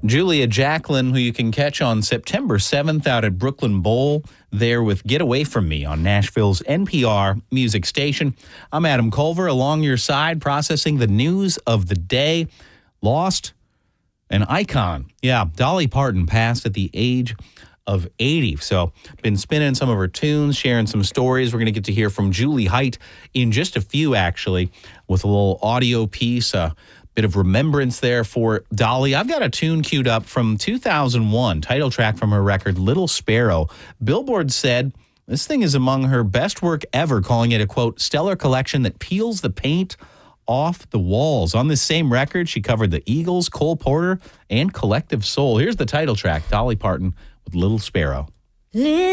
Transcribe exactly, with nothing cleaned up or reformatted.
Julia Jacklin, who you can catch on September seventh out at Brooklyn Bowl, there with Get Away From Me on Nashville's N P R music station. I'm Adam Culver along your side, processing the news of the day. Lost an icon. Yeah, Dolly Parton passed at the age of eighty. So been spinning some of her tunes, sharing some stories. We're going to get to hear from Julie Height in just a few, actually, with a little audio piece, a bit of remembrance there for Dolly. I've got a tune queued up from two thousand one, title track from her record, Little Sparrow. Billboard said this thing is among her best work ever, calling it a, quote, stellar collection that peels the paint off the walls. On this same record, she covered the Eagles, Cole Porter, and Collective Soul. Here's the title track, Dolly Parton with Little Sparrow.